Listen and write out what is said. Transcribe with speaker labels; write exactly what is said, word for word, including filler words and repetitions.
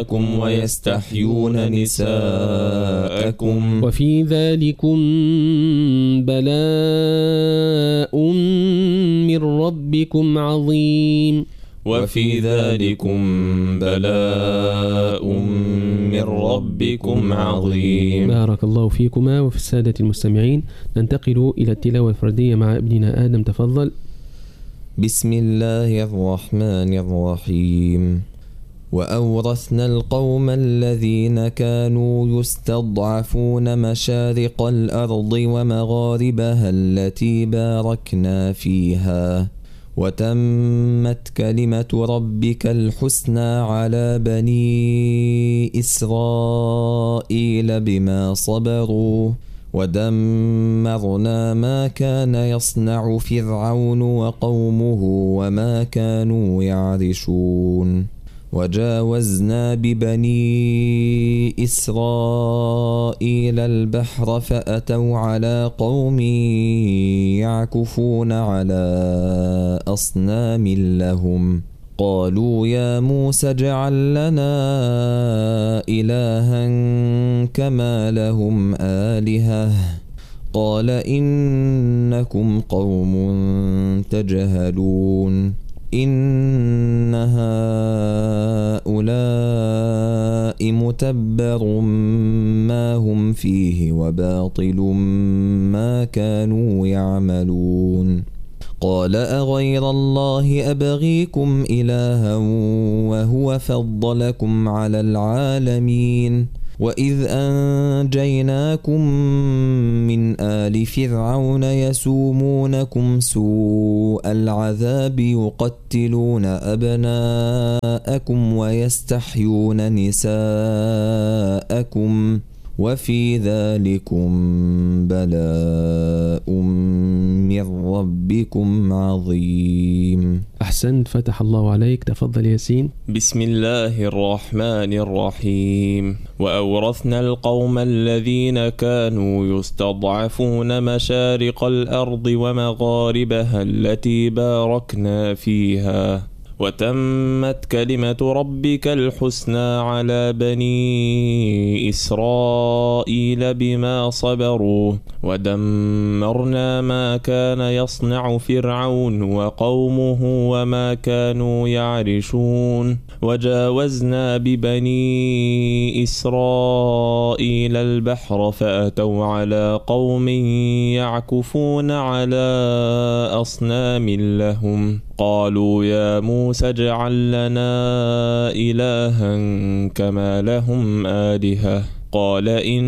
Speaker 1: يسومونكم ويستحيون نساءكم
Speaker 2: وفي ذلكم بلاء من ربكم عظيم
Speaker 1: وفي ذلكم بلاء من ربكم عظيم.
Speaker 2: بارك الله فيكما وفي السادة المستمعين. ننتقل إلى التلاوة الفردية مع ابننا آدم. تفضل.
Speaker 3: بسم الله الرحمن الرحيم. وأورثنا القوم الذين كانوا يستضعفون مشارق الأرض ومغاربها التي باركنا فيها وتمت كلمة ربك الحسنى على بني إسرائيل بما صبروا ودمرنا ما كان يصنع فرعون وقومه وما كانوا يعرشون وجاوزنا ببني إسرائيل البحر فأتوا على قوم يعكفون على أصنام لهم قالوا يا موسى اجعل لنا إلها كما لهم آلهة قال إنكم قوم تجهلون إن هؤلاء متبر ما هم فيه وباطل ما كانوا يعملون قال أغير الله أبغيكم إلها وهو فضلكم على العالمين وإذ أنجيناكم من آل فرعون يسومونكم سوء العذاب يقتلون أبناءكم ويستحيون نساءكم وفي ذلكم بلاء من ربكم عظيم.
Speaker 2: أحسنت، فتح الله عليك. تفضل ياسين.
Speaker 1: بسم الله الرحمن الرحيم. وأورثنا القوم الذين كانوا يستضعفون مشارق الأرض ومغاربها التي باركنا فيها وتمت كلمة ربك الحسنى على بني إسرائيل بما صبروا ودمرنا ما كان يصنع فرعون وقومه وما كانوا يعرشون وجاوزنا ببني إسرائيل البحر فأتوا على قوم يعكفون على أصنام لهم قالوا يا موسى اجعل لنا إلها كما لهم آلهة قال إن